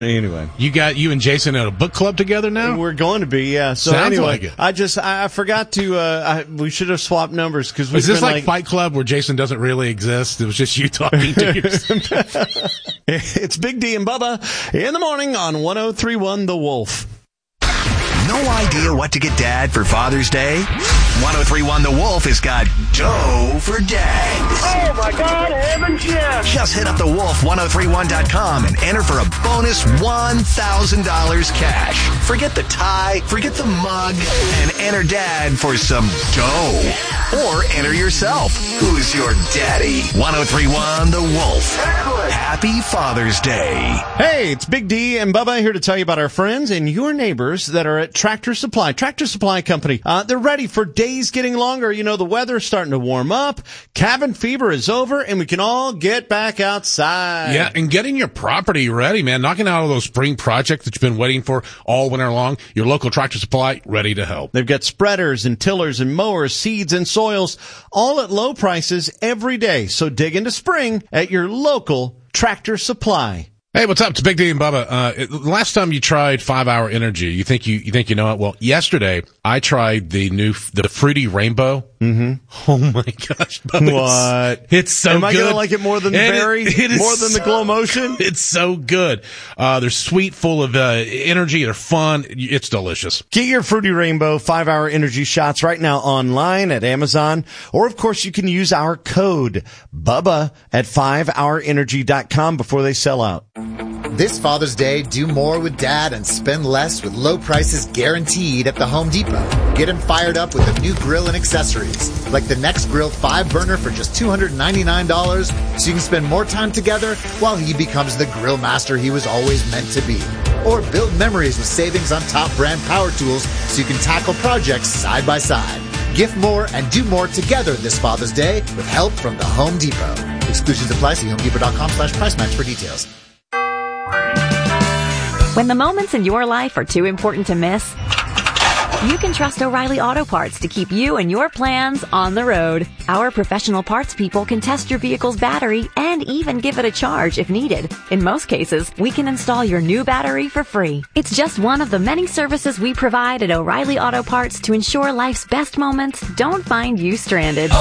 Anyway, you and Jason at a book club together now? We're going to be, yeah. So Sounds anyway, like it. I forgot to. We should have swapped numbers because is this like Fight Club where Jason doesn't really exist? It was just you talking to yourself. It's Big D and Bubba in the morning on 103.1 The Wolf. No idea what to get Dad for Father's Day? 103.1 The Wolf has got dough for dads. Oh my God, heavens yes! Just hit up thewolf1031.com and enter for a bonus $1,000 cash. Forget the tie, forget the mug, and enter Dad for some dough. Or enter yourself. Who's your daddy? 103.1 The Wolf. Happy Father's Day. Hey, it's Big D and Bubba here to tell you about our friends and your neighbors that are at Tractor Supply. Tractor Supply Company. They're ready for days getting longer. You know, the weather's starting to warm up. Cabin fever is over, and we can all get back outside. Yeah, and getting your property ready, man. Knocking out all those spring projects that you've been waiting for all winter long. Your local Tractor Supply, ready to help. They've got spreaders and tillers and mowers, seeds and soils, all at low prices every day. So dig into spring at your local Tractor Supply. Hey, what's up? It's Big D and Bubba. Last time you tried 5 Hour Energy, you think you know it? Well, yesterday I tried the Fruity Rainbow. Mm-hmm. Oh my gosh, Bubba, what? It's so good. Am I gonna like it more than the berry? It is more than the Glow Motion? It's so good. They're sweet, full of energy. They're fun. It's delicious. Get your Fruity Rainbow 5 Hour Energy shots right now online at Amazon, or of course you can use our code BUBBA at 5hourenergy.com before they sell out. This Father's Day, do more with Dad and spend less with low prices guaranteed at the Home Depot. Get him fired up with a new grill and accessories, like the Next Grill 5-burner for just $299, so you can spend more time together while he becomes the grill master he was always meant to be. Or build memories with savings on top brand power tools so you can tackle projects side by side. Gift more and do more together this Father's Day with help from the Home Depot. Exclusions apply. See HomeDepot.com/price match for details. When the moments in your life are too important to miss, you can trust O'Reilly Auto Parts to keep you and your plans on the road. Our professional parts people can test your vehicle's battery and even give it a charge if needed. In most cases, we can install your new battery for free. It's just one of the many services we provide at O'Reilly Auto Parts to ensure life's best moments don't find you stranded.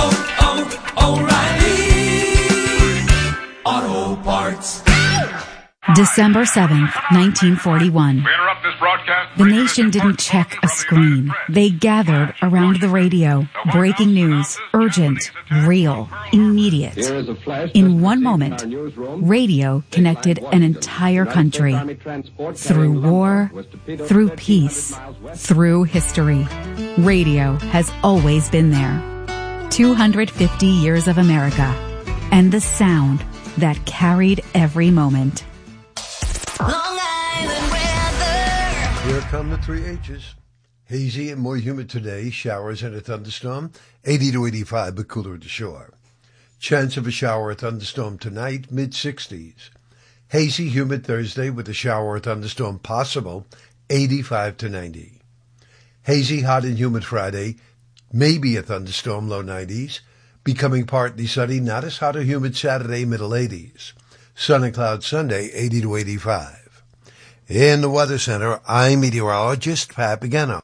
O'Reilly Auto Parts. December 7th, 1941. The nation didn't check a screen. They gathered around the radio. Breaking news. Urgent. Real. Immediate. In one moment, radio connected an entire country. Through war, through peace, through history. Radio has always been there. 250 years of America. And the sound that carried every moment. Long Island weather. Here come the three H's. Hazy and more humid today. Showers and a thunderstorm. 80 to 85, but cooler at the shore. Chance of a shower or thunderstorm tonight, mid-60s. Hazy, humid Thursday with a shower or thunderstorm possible, 85 to 90. Hazy, hot and humid Friday, maybe a thunderstorm, low 90s. Becoming partly sunny, not as hot or humid Saturday, middle 80s. Sun and cloud Sunday, 80 to 85. In the Weather Center, I'm meteorologist Pat Pagano.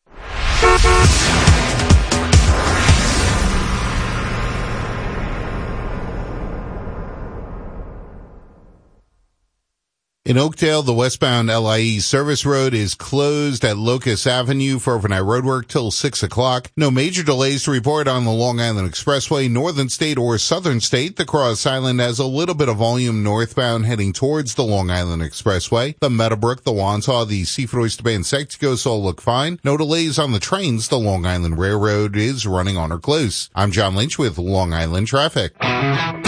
In Oakdale, the westbound LIE service road is closed at Locust Avenue for overnight roadwork till 6 o'clock. No major delays to report on the Long Island Expressway, Northern State or Southern State. The Cross Island has a little bit of volume northbound heading towards the Long Island Expressway. The Meadowbrook, the Wantaw, the Seaford Oyster Bay and Secticos all look fine. No delays on the trains. The Long Island Railroad is running on or close. I'm John Lynch with Long Island Traffic.